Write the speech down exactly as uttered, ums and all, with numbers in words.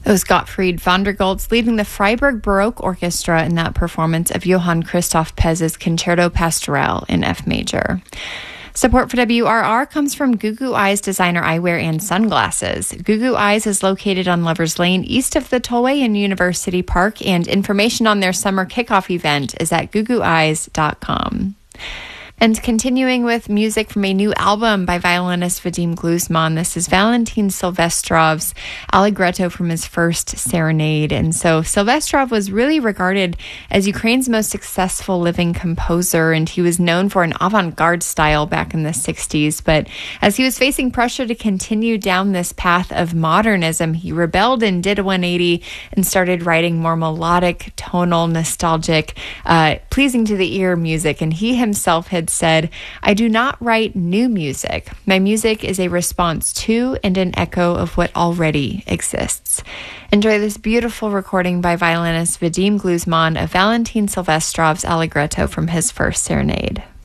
It was Gottfried van der Goltz leading the Freiburg Baroque Orchestra in that performance of Johann Christoph Pez's Concerto Pastoral in F major. Support for W R R comes from Goo Goo Eyes Designer Eyewear and Sunglasses. Goo Goo Eyes is located on Lovers Lane, east of the Tollway in University Park, and information on their summer kickoff event is at goo goo eyes dot com. And continuing with music from a new album by violinist Vadim Gluzman, this is Valentin Silvestrov's Allegretto from his first Serenade. And so Silvestrov was really regarded as Ukraine's most successful living composer, and he was known for an avant-garde style back in the sixties. But as he was facing pressure to continue down this path of modernism, he rebelled and did a one eighty and started writing more melodic, tonal, nostalgic, uh, pleasing to the ear music. And he himself had said, "I do not write new music. My music is a response to and an echo of what already exists." Enjoy this beautiful recording by violinist Vadim Gluzman of Valentin Silvestrov's Allegretto from his first Serenade.